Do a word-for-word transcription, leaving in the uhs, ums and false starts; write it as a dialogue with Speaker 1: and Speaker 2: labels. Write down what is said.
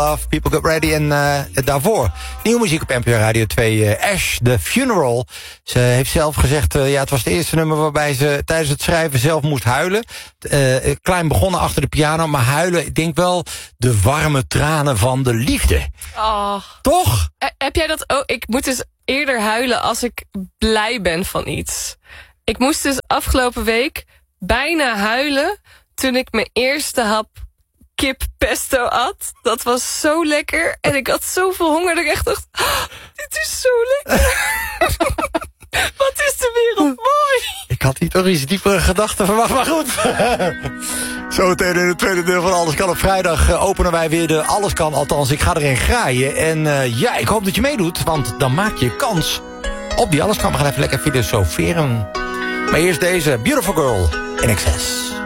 Speaker 1: Love, People Get Ready en uh, daarvoor nieuwe muziek op N P R Radio twee, uh, Ash, The Funeral. Ze heeft zelf gezegd, uh, ja, het was het eerste nummer waarbij ze tijdens het schrijven zelf moest huilen. Uh, klein begonnen achter de piano, maar huilen, ik denk wel de warme tranen van de liefde.
Speaker 2: Oh.
Speaker 1: Toch?
Speaker 2: Uh, heb jij dat ook? Ik moet dus eerder huilen als ik blij ben van iets. Ik moest dus afgelopen week bijna huilen toen ik mijn eerste hap kip pesto at. Dat was zo lekker. En ik had zoveel honger dat ik echt dacht, oh, dit is zo lekker. Wat is de wereld mooi.
Speaker 1: Ik had niet toch iets diepere gedachten verwacht, maar goed. Zometeen in het tweede deel van Alles Kan op vrijdag uh, openen wij weer de Alles Kan. Althans, ik ga erin graaien. En uh, ja, ik hoop dat je meedoet, want dan maak je kans op die Alles Kan. We gaan even lekker filosoferen. Maar eerst deze Beautiful Girl in Excess.